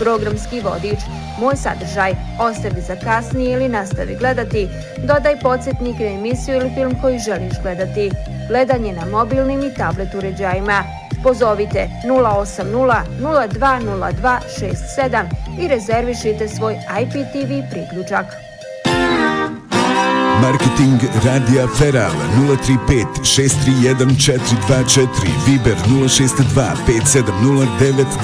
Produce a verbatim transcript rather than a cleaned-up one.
programski vodič. Moj sadržaj ostavi za kasnije ili nastavi gledati. Dodaj podsjetnik na emisiju ili film koji želiš gledati. Gledanje na mobilnim i tablet uređajima. Pozovite nula osam nula nula dva nula dva šest sedam i rezervišite svoj I P T V priključak. Marketing Radija Feral nula tri pet šest tri jedan četiri dva četiri, Viber nula šest dva pet sedam nula devet